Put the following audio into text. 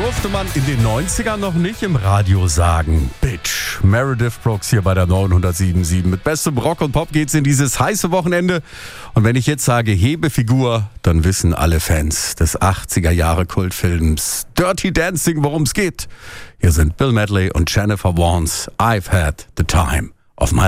durfte man in den 90ern noch nicht im Radio sagen. Bitch. Meredith Brooks hier bei der 907.7. Mit bestem Rock und Pop geht's in dieses heiße Wochenende. Und wenn ich jetzt sage Hebefigur, dann wissen alle Fans des 80er-Jahre-Kultfilms Dirty Dancing, worum es geht. Hier sind Bill Medley und Jennifer Warnes. I've had the time of my